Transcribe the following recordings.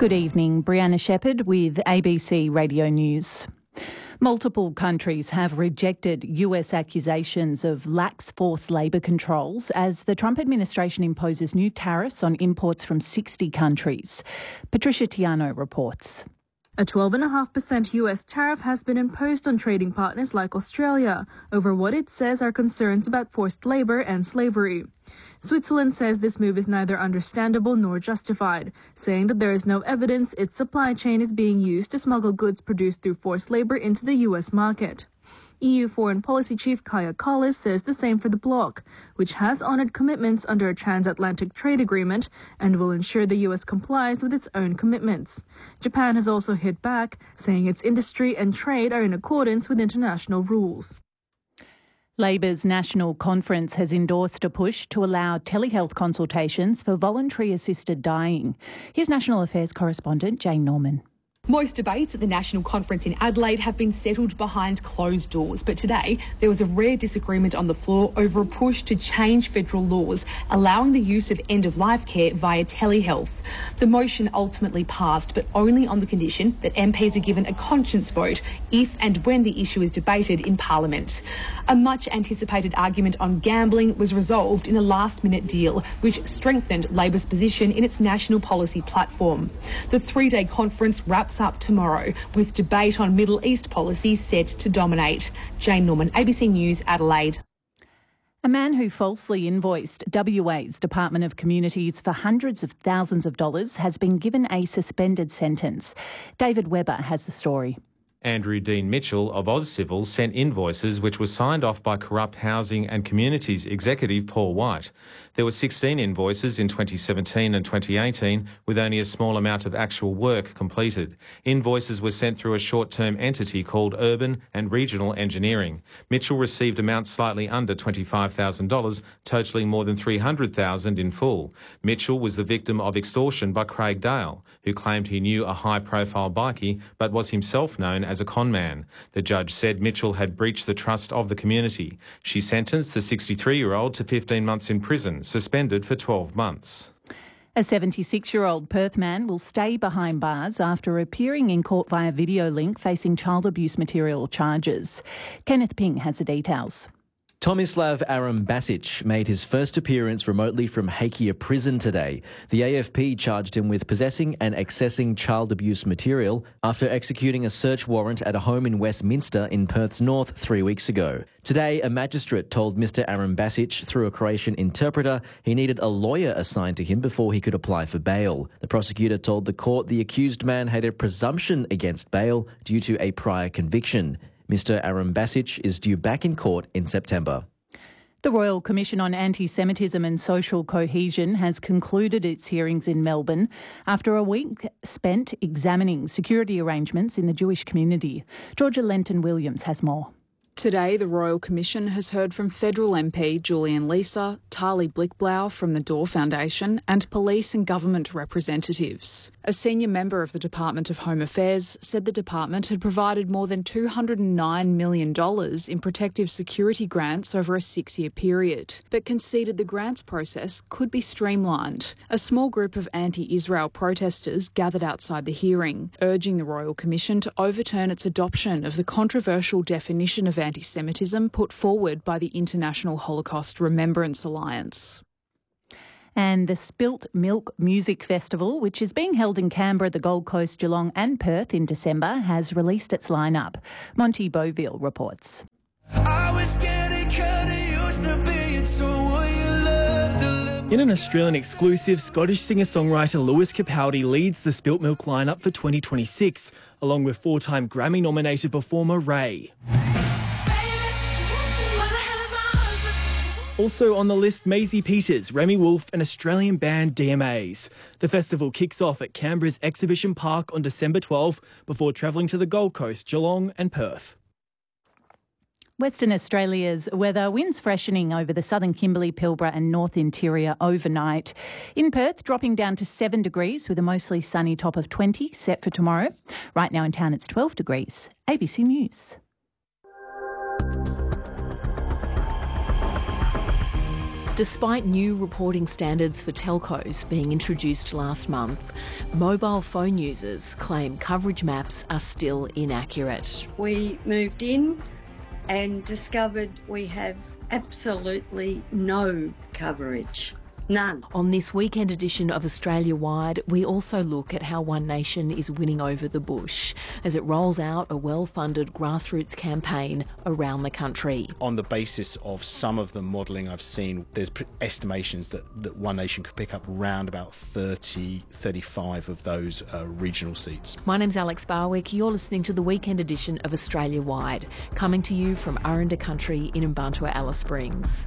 Good evening, Brianna Shepherd with ABC Radio News. Multiple countries have rejected US accusations of lax forced labour controls as the Trump administration imposes new tariffs on imports from 60 countries. Patricia Tiano reports. A 12.5% US tariff has been imposed on trading partners like Australia over what it says are concerns about forced labour and slavery. Switzerland says this move is neither understandable nor justified, saying that there is no evidence its supply chain is being used to smuggle goods produced through forced labour into the US market. EU Foreign Policy Chief Kaja Kallas says the same for the bloc, which has honoured commitments under a transatlantic trade agreement and will ensure the US complies with its own commitments. Japan has also hit back, saying its industry and trade are in accordance with international rules. Labor's National Conference has endorsed a push to allow telehealth consultations for voluntary assisted dying. Here's National Affairs correspondent Jane Norman. Most debates at the National Conference in Adelaide have been settled behind closed doors, but today there was a rare disagreement on the floor over a push to change federal laws allowing the use of end-of-life care via telehealth. The motion ultimately passed, but only on the condition that MPs are given a conscience vote if and when the issue is debated in Parliament. A much-anticipated argument on gambling was resolved in a last-minute deal, which strengthened Labor's position in its national policy platform. The three-day conference wraps up tomorrow, with debate on Middle East policy set to dominate. Jane Norman, ABC News, Adelaide. A man who falsely invoiced WA's Department of Communities for hundreds of thousands of dollars has been given a suspended sentence. David Webber has the story. Andrew Dean Mitchell of AusCivil sent invoices which were signed off by Corrupt Housing and Communities executive Paul White. There were 16 invoices in 2017 and 2018 with only a small amount of actual work completed. Invoices were sent through a short-term entity called Urban and Regional Engineering. Mitchell received amounts slightly under $25,000, totalling more than $300,000 in full. Mitchell was the victim of extortion by Craig Dale, who claimed he knew a high-profile bikie but was himself known as a con man. The judge said Mitchell had breached the trust of the community. She sentenced the 63-year-old to 15 months in prison, suspended for 12 months. A 76-year-old Perth man will stay behind bars after appearing in court via video link facing child abuse material charges. Kenneth Ping has the details. Tomislav Arambasic made his first appearance remotely from Hakea prison today. The AFP charged him with possessing and accessing child abuse material after executing a search warrant at a home in Westminster in Perth's north 3 weeks ago. Today, a magistrate told Mr Arambasic through a Croatian interpreter he needed a lawyer assigned to him before he could apply for bail. The prosecutor told the court the accused man had a presumption against bail due to a prior conviction. Mr Arambasic is due back in court in September. The Royal Commission on Anti-Semitism and Social Cohesion has concluded its hearings in Melbourne after a week spent examining security arrangements in the Jewish community. Georgia Lenton-Williams has more. Today, the Royal Commission has heard from Federal MP Julian Leeser, Tali Blickblau from the Door Foundation and police and government representatives. A senior member of the Department of Home Affairs said the department had provided more than $209 million in protective security grants over a 6-year period, but conceded the grants process could be streamlined. A small group of anti-Israel protesters gathered outside the hearing, urging the Royal Commission to overturn its adoption of the controversial definition of anti-Semitism put forward by the International Holocaust Remembrance Alliance. And the Spilt Milk Music Festival, which is being held in Canberra, the Gold Coast, Geelong and Perth in December, has released its lineup. Monty Beauville reports. In an Australian exclusive, Scottish singer-songwriter Lewis Capaldi leads the Spilt Milk lineup for 2026, along with 4-time Grammy-nominated performer Ray. Also on the list, Maisie Peters, Remy Wolf and Australian band DMAs. The festival kicks off at Canberra's Exhibition Park on December 12 before travelling to the Gold Coast, Geelong and Perth. Western Australia's weather, winds freshening over the southern Kimberley, Pilbara and North Interior overnight. In Perth, dropping down to 7 degrees with a mostly sunny top of 20 set for tomorrow. Right now in town it's 12 degrees. ABC News. Despite new reporting standards for telcos being introduced last month, mobile phone users claim coverage maps are still inaccurate. We moved in and discovered we have absolutely no coverage. None. On this weekend edition of Australia Wide, we also look at how One Nation is winning over the bush as it rolls out a well-funded grassroots campaign around the country. On the basis of some of the modelling I've seen, there's estimations that One Nation could pick up around about 35 of those regional seats. My name's Alex Barwick. You're listening to the weekend edition of Australia Wide, coming to you from Aranda Country in Mbantua, Alice Springs.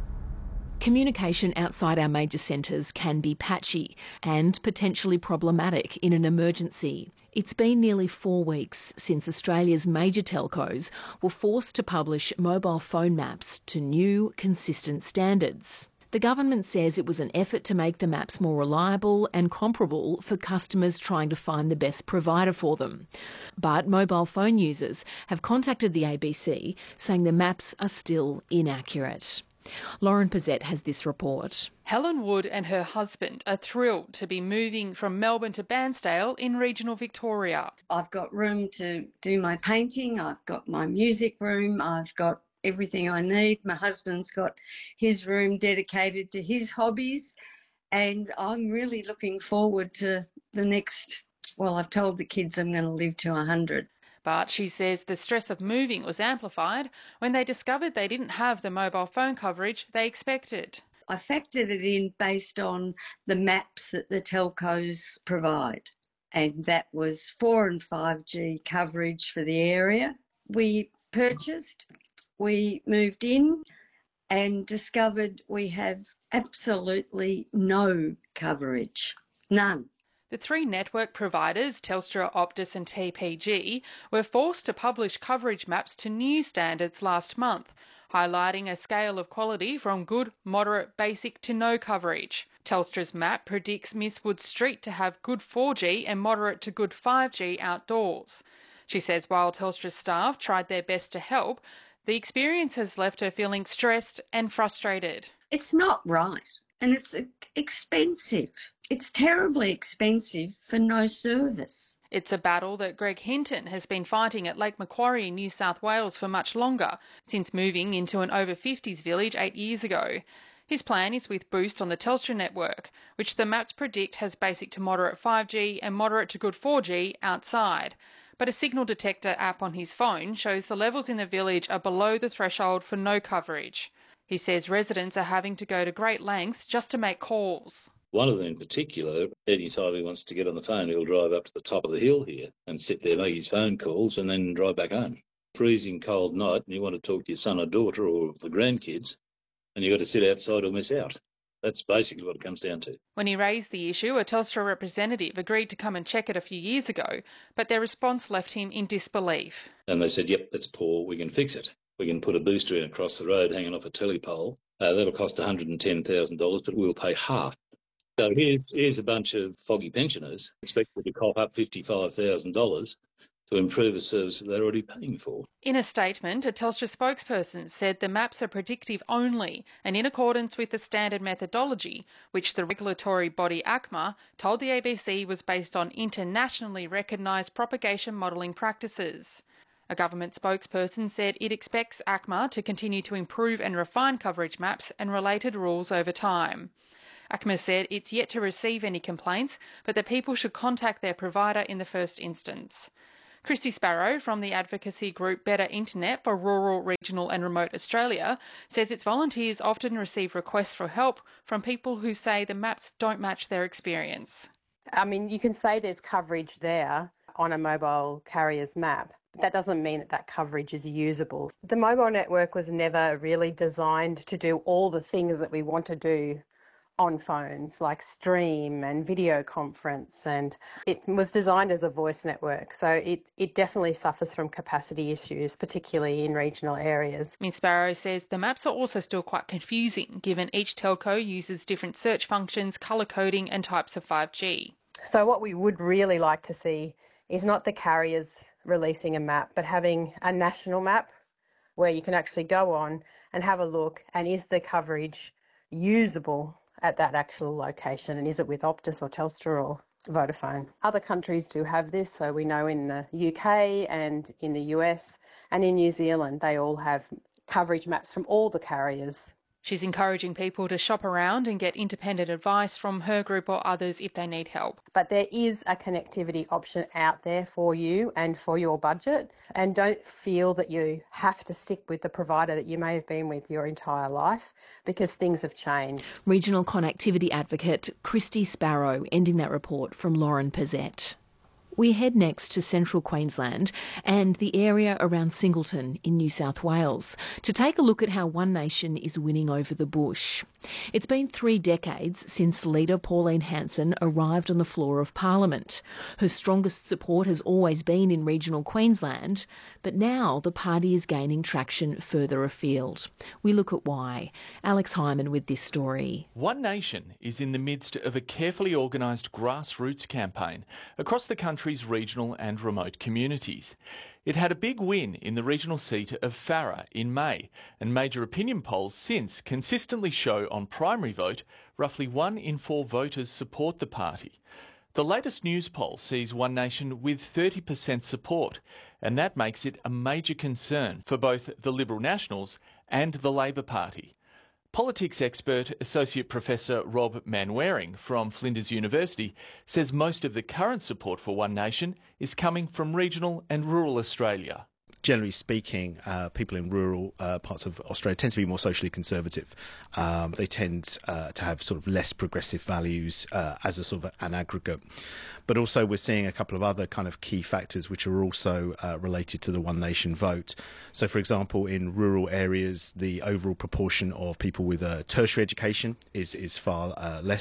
Communication outside our major centres can be patchy and potentially problematic in an emergency. It's been nearly 4 weeks since Australia's major telcos were forced to publish mobile phone maps to new, consistent standards. The government says it was an effort to make the maps more reliable and comparable for customers trying to find the best provider for them. But mobile phone users have contacted the ABC saying the maps are still inaccurate. Lauren Pizzette has this report. Helen Wood and her husband are thrilled to be moving from Melbourne to Bairnsdale in regional Victoria. I've got room to do my painting, I've got my music room, I've got everything I need. My husband's got his room dedicated to his hobbies, and I'm really looking forward to the next, well, I've told the kids I'm going to live to 100. But she says the stress of moving was amplified when they discovered they didn't have the mobile phone coverage they expected. I factored it in based on the maps that the telcos provide, and that was 4 and 5G coverage for the area. We purchased, we moved in and discovered we have absolutely no coverage, none. The three network providers, Telstra, Optus and TPG, were forced to publish coverage maps to new standards last month, highlighting a scale of quality from good, moderate, basic to no coverage. Telstra's map predicts Miss Wood Street to have good 4G and moderate to good 5G outdoors. She says while Telstra's staff tried their best to help, the experience has left her feeling stressed and frustrated. It's not right, and it's expensive. It's terribly expensive for no service. It's a battle that Greg Hinton has been fighting at Lake Macquarie in New South Wales for much longer, since moving into an over-50s village 8 years ago. His plan is with Boost on the Telstra network, which the maps predict has basic to moderate 5G and moderate to good 4G outside. But a signal detector app on his phone shows the levels in the village are below the threshold for no coverage. He says residents are having to go to great lengths just to make calls. One of them in particular, any time he wants to get on the phone, he'll drive up to the top of the hill here and sit there, make his phone calls and then drive back home. Freezing cold night and you want to talk to your son or daughter or the grandkids and you've got to sit outside or miss out. That's basically what it comes down to. When he raised the issue, a Telstra representative agreed to come and check it a few years ago, but their response left him in disbelief. And they said, yep, that's poor, we can fix it. We can put a booster in across the road hanging off a telepole. That'll cost $110,000, but we'll pay half. So here's a bunch of foggy pensioners expected to cop up $55,000 to improve a service that they're already paying for. In a statement, a Telstra spokesperson said the maps are predictive only and in accordance with the standard methodology, which the regulatory body ACMA told the ABC was based on internationally recognised propagation modelling practices. A government spokesperson said it expects ACMA to continue to improve and refine coverage maps and related rules over time. ACMA said it's yet to receive any complaints, but that people should contact their provider in the first instance. Christy Sparrow from the advocacy group Better Internet for Rural, Regional and Remote Australia says its volunteers often receive requests for help from people who say the maps don't match their experience. I mean, you can say there's coverage there on a mobile carrier's map. That doesn't mean that that coverage is usable. The mobile network was never really designed to do all the things that we want to do on phones, like stream and video conference, and it was designed as a voice network, so it definitely suffers from capacity issues, particularly in regional areas. Ms Sparrow says the maps are also still quite confusing, given each telco uses different search functions, colour coding and types of 5G. So what we would really like to see is not the carriers releasing a map, but having a national map where you can actually go on and have a look, and is the coverage usable at that actual location, and is it with Optus or Telstra or Vodafone? Other countries do have this, so we know in the UK and in the US and in New Zealand they all have coverage maps from all the carriers. She's encouraging people to shop around and get independent advice from her group or others if they need help. But there is a connectivity option out there for you and for your budget, and don't feel that you have to stick with the provider that you may have been with your entire life, because things have changed. Regional connectivity advocate Christy Sparrow ending that report from Lauren Pezzett. We head next to central Queensland and the area around Singleton in New South Wales to take a look at how One Nation is winning over the bush. It's been 3 decades since leader Pauline Hanson arrived on the floor of Parliament. Her strongest support has always been in regional Queensland, but now the party is gaining traction further afield. We look at why. Alex Hyman with this story. One Nation is in the midst of a carefully organised grassroots campaign across the country's regional and remote communities. It had a big win in the regional seat of Farrer in May, and major opinion polls since consistently show on primary vote roughly 1 in 4 voters support the party. The latest news poll sees One Nation with 30% support, and that makes it a major concern for both the Liberal Nationals and the Labor Party. Politics expert Associate Professor Rob Manwaring from Flinders University says most of the current support for One Nation is coming from regional and rural Australia. Generally speaking, people in rural parts of Australia tend to be more socially conservative. They tend to have sort of less progressive values as a sort of an aggregate. But also we're seeing a couple of other kind of key factors which are also related to the One Nation vote. So, for example, in rural areas, the overall proportion of people with a tertiary education is far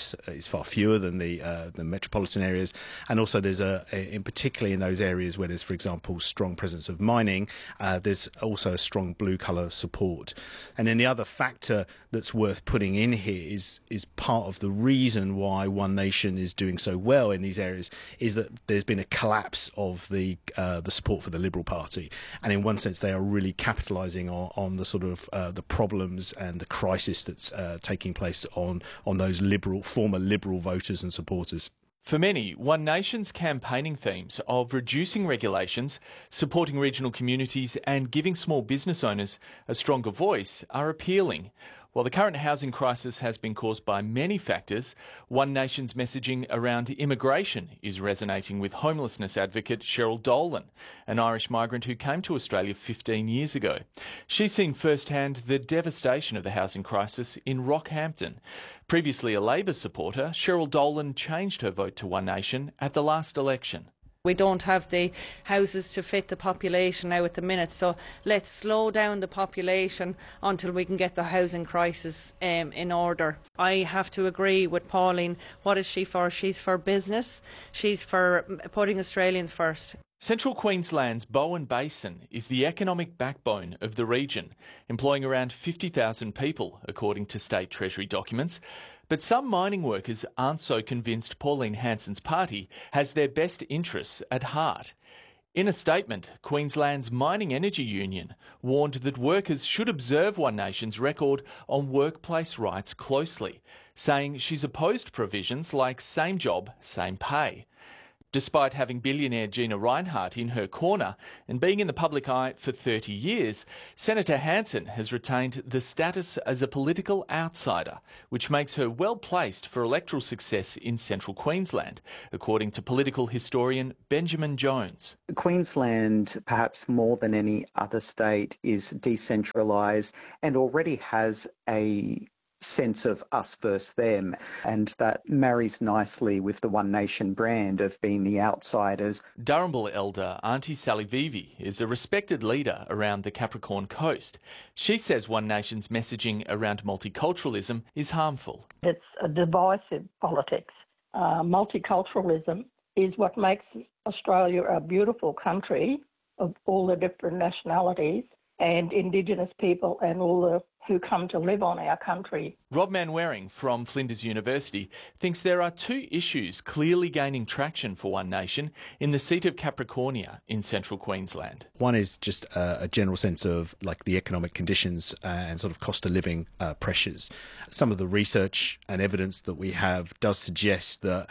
fewer than the metropolitan areas. And also there's in particularly in those areas where there's, for example, strong presence of mining, there's also a strong blue-colour support. And then the other factor that's worth putting in here is part of the reason why One Nation is doing so well in these areas is that there's been a collapse of the support for the Liberal Party. And in one sense, they are really capitalising on the sort of the problems and the crisis that's taking place on those former Liberal voters and supporters. For many, One Nation's campaigning themes of reducing regulations, supporting regional communities and giving small business owners a stronger voice are appealing. While the current housing crisis has been caused by many factors, One Nation's messaging around immigration is resonating with homelessness advocate Cheryl Dolan, an Irish migrant who came to Australia 15 years ago. She's seen firsthand the devastation of the housing crisis in Rockhampton. Previously a Labor supporter, Cheryl Dolan changed her vote to One Nation at the last election. We don't have the houses to fit the population now at the minute, so let's slow down the population until we can get the housing crisis in order. I have to agree with Pauline. What is she for? She's for business. She's for putting Australians first. Central Queensland's Bowen Basin is the economic backbone of the region, employing around 50,000 people, according to State Treasury documents. But some mining workers aren't so convinced Pauline Hanson's party has their best interests at heart. In a statement, Queensland's Mining Energy Union warned that workers should observe One Nation's record on workplace rights closely, saying she's opposed provisions like same job, same pay. Despite having billionaire Gina Rinehart in her corner and being in the public eye for 30 years, Senator Hanson has retained the status as a political outsider, which makes her well placed for electoral success in central Queensland, according to political historian Benjamin Jones. Queensland, perhaps more than any other state, is decentralised and already has a sense of us versus them, and that marries nicely with the One Nation brand of being the outsiders. Durrumbul elder Auntie Sally Vivi is a respected leader around the Capricorn Coast. She says One Nation's messaging around multiculturalism is harmful. It's a divisive politics. Multiculturalism is what makes Australia a beautiful country of all the different nationalities and Indigenous people and all the who come to live on our country. Rob Manwaring from Flinders University thinks there are two issues clearly gaining traction for One Nation in the seat of Capricornia in central Queensland. One is just a general sense of like the economic conditions and sort of cost of living pressures. Some of the research and evidence that we have does suggest that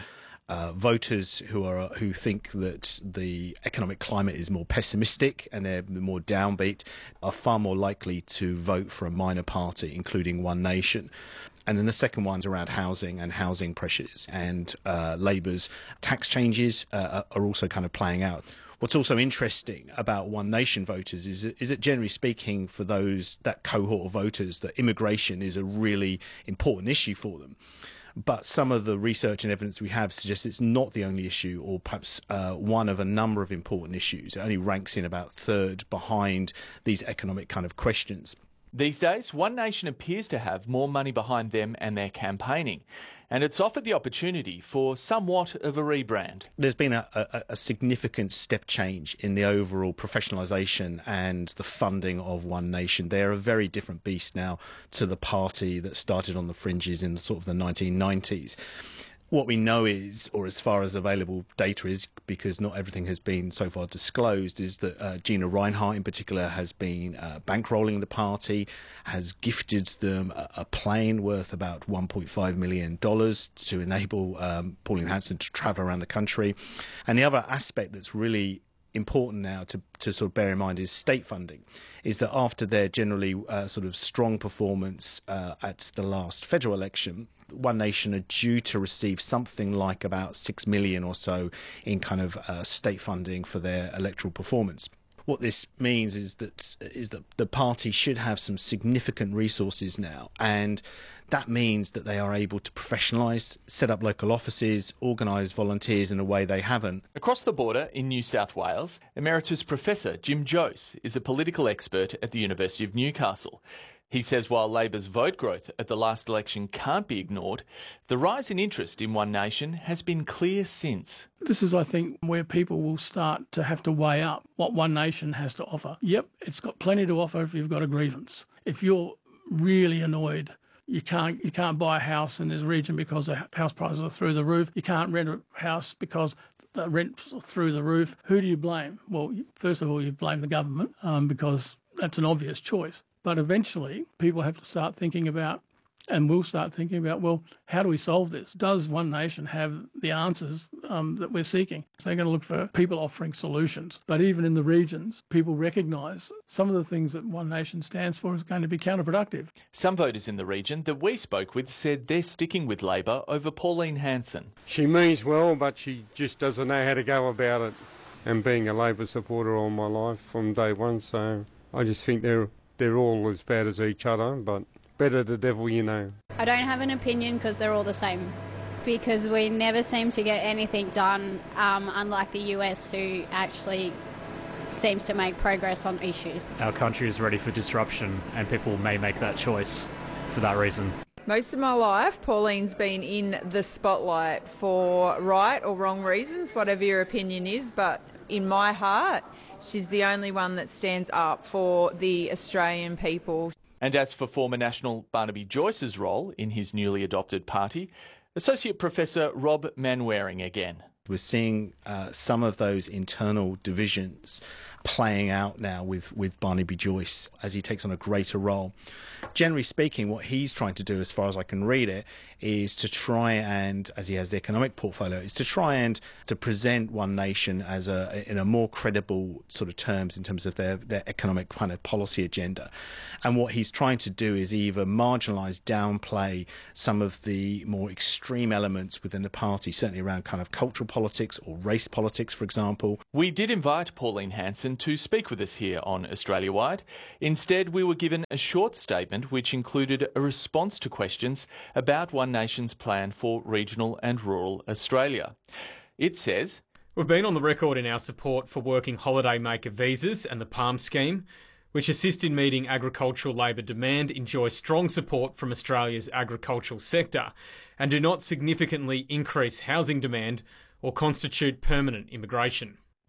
voters who think that the economic climate is more pessimistic and they're more downbeat are far more likely to vote for a minor party, including One Nation. And then the second one's around housing and housing pressures, and Labor's tax changes are also kind of playing out. What's also interesting about One Nation voters is that generally speaking, for that cohort of voters, that immigration is a really important issue for them. But some of the research and evidence we have suggests it's not the only issue, or perhaps one of a number of important issues. It only ranks in about third behind these economic kind of questions. These days, One Nation appears to have more money behind them and their campaigning, and it's offered the opportunity for somewhat of a rebrand. There's been a significant step change in the overall professionalisation and the funding of One Nation. They're a very different beast now to the party that started on the fringes in sort of the 1990s. What we know is, or as far as available data is, because not everything has been so far disclosed, is that Gina Rinehart in particular has been bankrolling the party, has gifted them a plane worth about $1.5 million to enable Pauline Hanson to travel around the country. And the other aspect that's really important now to sort of bear in mind is state funding, is that after their generally sort of strong performance at the last federal election, One Nation are due to receive something like about $6 million or so in kind of state funding for their electoral performance. What this means is that the party should have some significant resources now, and that means that they are able to professionalise, set up local offices, organise volunteers in a way they haven't. Across the border in New South Wales, Emeritus Professor Jim Jose is a political expert at the University of Newcastle. He says while Labor's vote growth at the last election can't be ignored, the rise in interest in One Nation has been clear since. This is, I think, where people will start to have to weigh up what One Nation has to offer. Yep, it's got plenty to offer if you've got a grievance. If you're really annoyed, you can't buy a house in this region because the house prices are through the roof. You can't rent a house because the rent's through the roof. Who do you blame? Well, first of all, you blame the government because that's an obvious choice. But eventually, people have to start thinking about, and will start thinking about, well, how do we solve this? Does One Nation have the answers that we're seeking? So they're going to look for people offering solutions. But even in the regions, people recognise some of the things that One Nation stands for is going to be counterproductive. Some voters in the region that we spoke with said they're sticking with Labor over Pauline Hanson. She means well, but she just doesn't know how to go about it. And being a Labor supporter all my life from day one, so I just think they're all as bad as each other, but better the devil you know. I don't have an opinion because they're all the same, because we never seem to get anything done, unlike the US, who actually seems to make progress on issues. Our country is ready for disruption, and people may make that choice for that reason. Most of my life, Pauline's been in the spotlight for right or wrong reasons, whatever your opinion is, but in my heart, she's the only one that stands up for the Australian people. And as for former National Barnaby Joyce's role in his newly adopted party, Associate Professor Rob Manwaring again. We're seeing some of those internal divisions playing out now with Barnaby Joyce as he takes on a greater role. Generally speaking, what he's trying to do, as far as I can read it, is to try and, as he has the economic portfolio, is to try and to present One Nation as in a more credible sort of terms in terms of their economic kind of policy agenda. And what he's trying to do is either marginalise, downplay some of the more extreme elements within the party, certainly around kind of cultural politics or race politics, for example. We did invite Pauline Hanson to speak with us here on Australia Wide. Instead, we were given a short statement which included a response to questions about One Nation's plan for regional and rural Australia. It says, "We've been on the record in our support for working holiday maker visas and the PALM scheme, which assist in meeting agricultural labour demand, enjoy strong support from Australia's agricultural sector and do not significantly increase housing demand or constitute permanent immigration."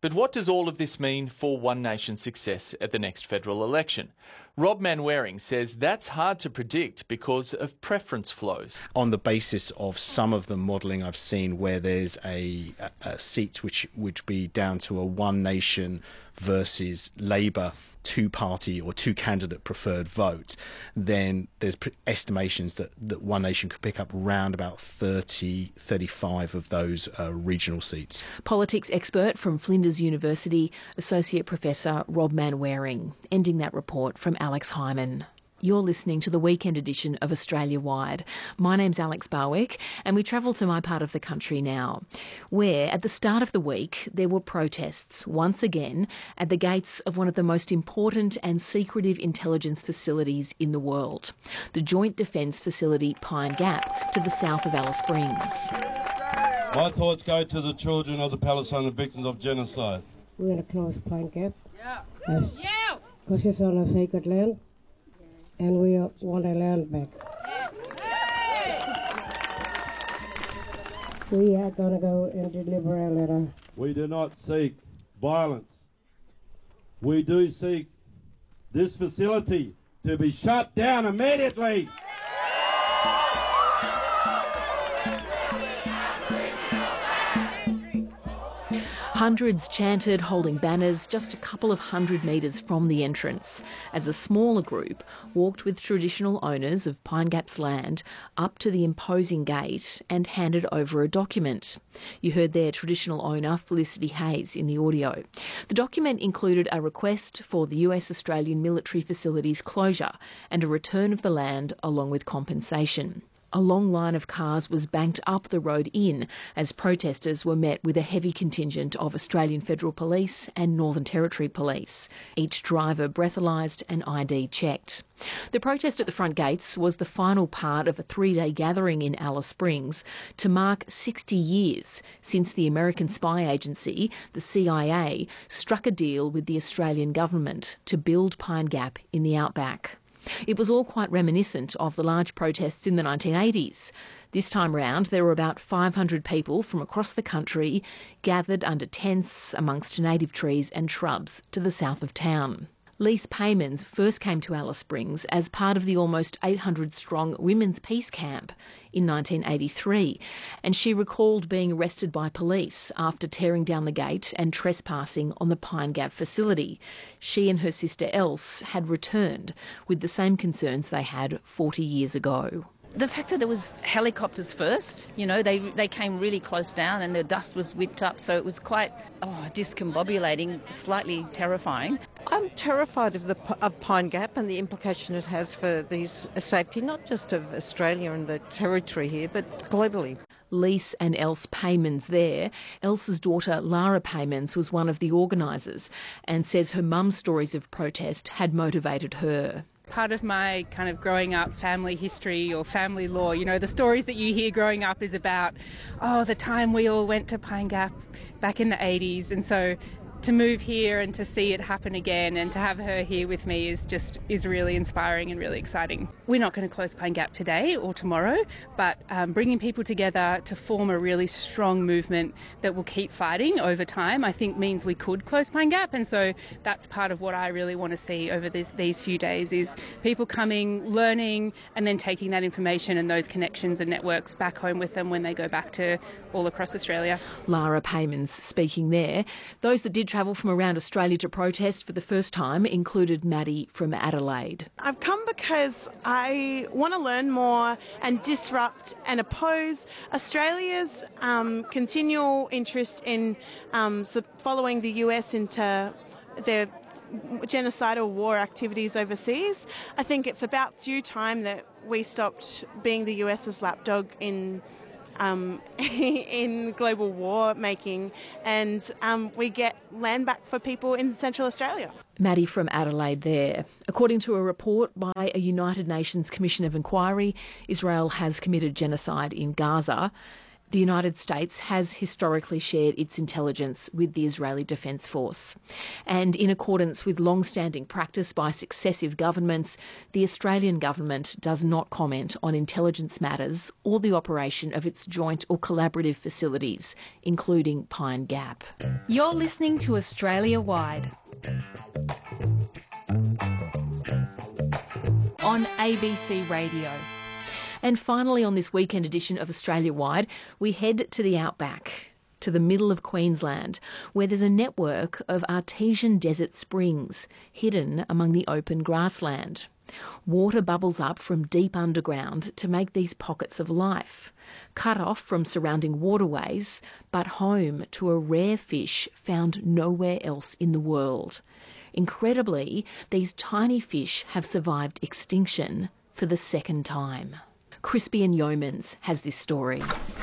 But what does all of this mean for One Nation's success at the next federal election? Rob Manwaring says that's hard to predict because of preference flows. On the basis of some of the modelling I've seen where there's a seat which would be down to a One Nation versus Labour two-party or two-candidate preferred vote, then there's estimations that One Nation could pick up round about 35 of those regional seats. Politics expert from Flinders University, Associate Professor Rob Manwaring, ending that report from Alex Hyman. You're listening to the weekend edition of Australia Wide. My name's Alex Barwick, and we travel to my part of the country now, where at the start of the week there were protests once again at the gates of one of the most important and secretive intelligence facilities in the world, the Joint Defence Facility Pine Gap to the south of Alice Springs. My thoughts go to the children of the Palestinian victims of genocide. We're going to close Pine Gap. Because it's on a sacred land. And we want our land back. We are going to go and deliver our letter. We do not seek violence. We do seek this facility to be shut down immediately. Hundreds chanted, holding banners just a couple of 100 metres from the entrance, as a smaller group walked with traditional owners of Pine Gap's land up to the imposing gate and handed over a document. You heard their traditional owner, Felicity Hayes, in the audio. The document included a request for the US-Australian military facilities closure and a return of the land along with compensation. A long line of cars was banked up the road in as protesters were met with a heavy contingent of Australian Federal Police and Northern Territory Police, each driver breathalyzed and ID checked. The protest at the front gates was the final part of a 3-day gathering in Alice Springs to mark 60 years since the American spy agency, the CIA, struck a deal with the Australian government to build Pine Gap in the outback. It was all quite reminiscent of the large protests in the 1980s. This time round, there were about 500 people from across the country gathered under tents amongst native trees and shrubs to the south of town. Lise Paymans first came to Alice Springs as part of the almost 800-strong Women's Peace Camp in 1983, and she recalled being arrested by police after tearing down the gate and trespassing on the Pine Gap facility. She and her sister Else had returned with the same concerns they had 40 years ago. The fact that there was helicopters first, they came really close down and the dust was whipped up, so it was quite discombobulating, slightly terrifying. I'm terrified of Pine Gap and the implication it has for the safety, not just of Australia and the territory here, but globally. Lise and Else Paymans there. Else's daughter, Lara Paymans, was one of the organisers and says her mum's stories of protest had motivated her. Part of my kind of growing up family history or family lore, the stories that you hear growing up is about, the time we all went to Pine Gap back in the 80s. And so to move here and to see it happen again and to have her here with me is really inspiring and really exciting. We're not going to close Pine Gap today or tomorrow, but bringing people together to form a really strong movement that will keep fighting over time, I think means we could close Pine Gap. And so that's part of what I really want to see over these few days is people coming, learning, and then taking that information and those connections and networks back home with them when they go back to all across Australia. Lara Paymans speaking there. Those that did travel from around Australia to protest for the first time included Maddie from Adelaide. I've come because I want to learn more and disrupt and oppose Australia's continual interest in following the US into their genocidal war activities overseas. I think it's about due time that we stopped being the US's lapdog in global war making and we get land back for people in Central Australia. Maddie from Adelaide there. According to a report by a United Nations Commission of Inquiry, Israel has committed genocide in Gaza. The United States has historically shared its intelligence with the Israeli Defence Force. And in accordance with long-standing practice by successive governments, the Australian government does not comment on intelligence matters or the operation of its joint or collaborative facilities, including Pine Gap. You're listening to Australia Wide on ABC Radio. And finally, on this weekend edition of Australia Wide, we head to the outback, to the middle of Queensland, where there's a network of artesian desert springs hidden among the open grassland. Water bubbles up from deep underground to make these pockets of life, cut off from surrounding waterways, but home to a rare fish found nowhere else in the world. Incredibly, these tiny fish have survived extinction for the second time. Crispian Yeomans has this story.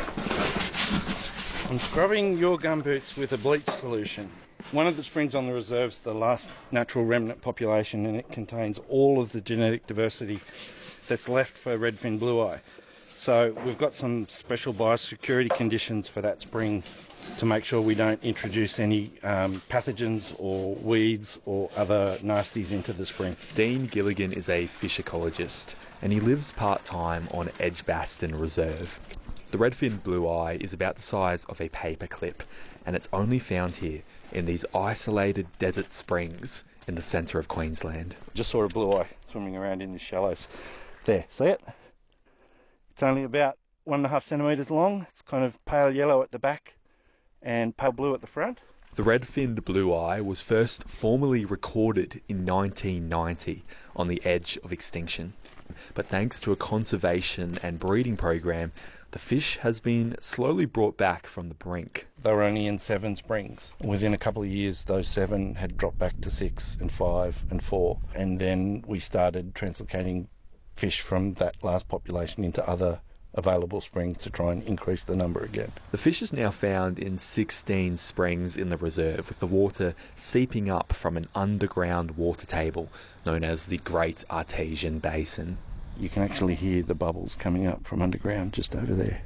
I'm scrubbing your gumboots with a bleach solution. One of the springs on the reserve's the last natural remnant population, and it contains all of the genetic diversity that's left for redfin blueye. So we've got some special biosecurity conditions for that spring to make sure we don't introduce any pathogens or weeds or other nasties into the spring. Dean Gilligan is a fish ecologist, and he lives part-time on Edgbaston Reserve. The redfin blueye is about the size of a paperclip, and it's only found here in these isolated desert springs in the centre of Queensland. Just saw a blueye swimming around in the shallows. There, see it? It's only about 1.5 centimetres long. It's kind of pale yellow at the back and pale blue at the front. The red-finned blueye was first formally recorded in 1990 on the edge of extinction. But thanks to a conservation and breeding program, the fish has been slowly brought back from the brink. They were only in 7 springs. Within a couple of years, those 7 had dropped back to 6 and 5 and 4. And then we started translocating fish from that last population into other available springs to try and increase the number again. The fish is now found in 16 springs in the reserve, with the water seeping up from an underground water table known as the Great Artesian Basin. You can actually hear the bubbles coming up from underground just over there.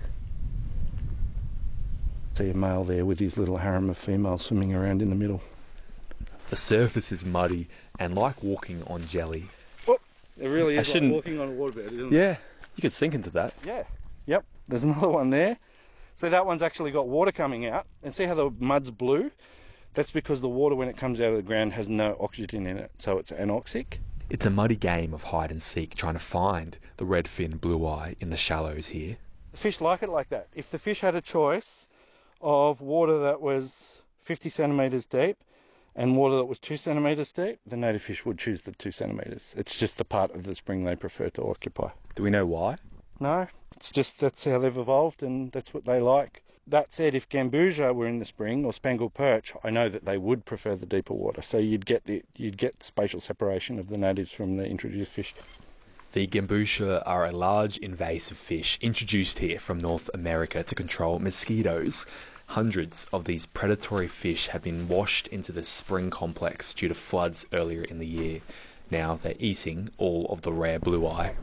See a male there with his little harem of females swimming around in the middle. The surface is muddy and like walking on jelly. Oh, it really is like walking on a waterbed, isn't it? Yeah, you could sink into that. Yeah, yep. There's another one there. So that one's actually got water coming out. And see how the mud's blue? That's because the water, when it comes out of the ground, has no oxygen in it, so it's anoxic. It's a muddy game of hide and seek, trying to find the redfin blueye in the shallows here. The fish like it like that. If the fish had a choice of water that was 50 centimetres deep and water that was 2 centimetres deep, the native fish would choose the 2 centimetres. It's just the part of the spring they prefer to occupy. Do we know why? No, it's just that's how they've evolved and that's what they like. That said, if Gambusia were in the spring or spangled perch, I know that they would prefer the deeper water. So you'd get spatial separation of the natives from the introduced fish. The Gambusia are a large invasive fish introduced here from North America to control mosquitoes. Hundreds of these predatory fish have been washed into the spring complex due to floods earlier in the year. Now they're eating all of the rare blueye.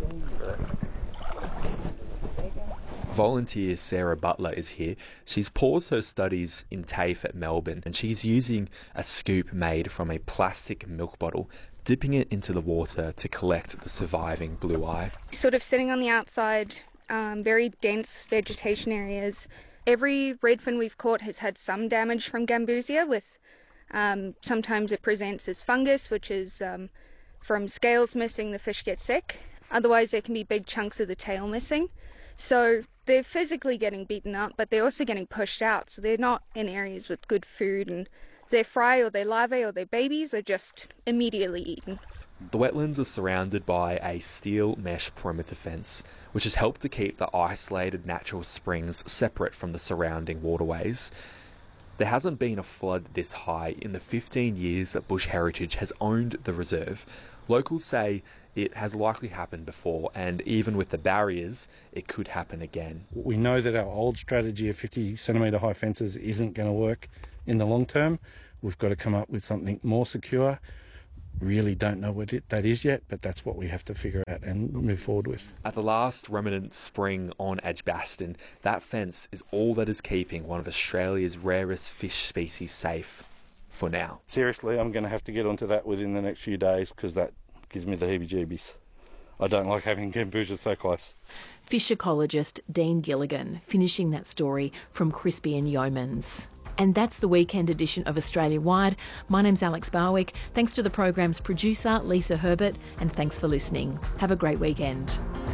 Volunteer Sarah Butler is here. She's paused her studies in TAFE at Melbourne, and she's using a scoop made from a plastic milk bottle, dipping it into the water to collect the surviving blueye. Sort of sitting on the outside, very dense vegetation areas. Every redfin we've caught has had some damage from Gambusia, with sometimes it presents as fungus, which is from scales missing, the fish get sick. Otherwise there can be big chunks of the tail missing. So they're physically getting beaten up, but they're also getting pushed out, so they're not in areas with good food, and their fry or their larvae or their babies are just immediately eaten. The wetlands are surrounded by a steel mesh perimeter fence, which has helped to keep the isolated natural springs separate from the surrounding waterways. There hasn't been a flood this high in the 15 years that Bush Heritage has owned the reserve. Locals say it has likely happened before, and even with the barriers, it could happen again. We know that our old strategy of 50 centimetre high fences isn't going to work in the long term. We've got to come up with something more secure. really don't know what that is yet, but that's what we have to figure out and move forward with. At the last remnant spring on Edgbaston, that fence is all that is keeping one of Australia's rarest fish species safe for now. Seriously, I'm going to have to get onto that within the next few days because that gives me the heebie-jeebies. I don't like having gambusia so close. Fish ecologist Dean Gilligan finishing that story from Crispian Yeomans. And that's the weekend edition of Australia Wide. My name's Alex Barwick. Thanks to the program's producer, Lisa Herbert, and thanks for listening. Have a great weekend.